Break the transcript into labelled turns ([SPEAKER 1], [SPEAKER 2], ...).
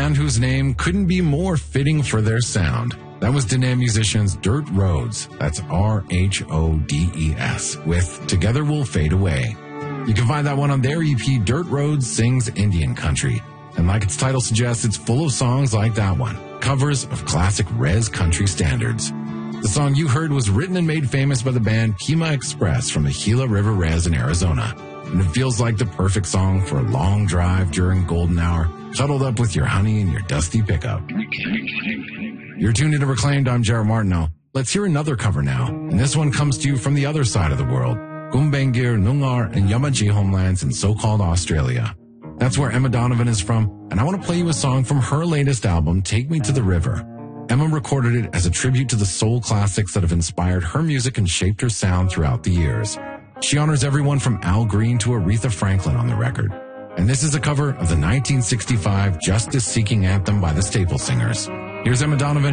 [SPEAKER 1] band whose name couldn't be more fitting for their sound. That was Diné musicians Dirt Rhodes, that's R-H-O-D-E-S, with Together We'll Fade Away. You can find that one on their EP Dirt Rhodes Sings Indian Country. And like its title suggests, it's full of songs like that one, covers of classic Rez country standards. The song you heard was written and made famous by the band Pima Express from the Gila River Rez in Arizona. And it feels like the perfect song for a long drive during golden hour, cuddled up with your honey in your dusty pickup. You're tuned into Reclaimed. I'm Jared Martineau. Let's hear another cover now. And this one comes to you from the other side of the world, Gumbaynggirr, Noongar, and Yamatji homelands in so-called Australia. That's where Emma Donovan is from, and I want to play you a song from her latest album, Take Me to the River. Emma recorded it as a tribute to the soul classics that have inspired her music and shaped her sound throughout the years. She honors everyone from Al Green to Aretha Franklin on the record. And this is a cover of the 1965 Justice Seeking Anthem by the Staple Singers. Here's Emma Donovan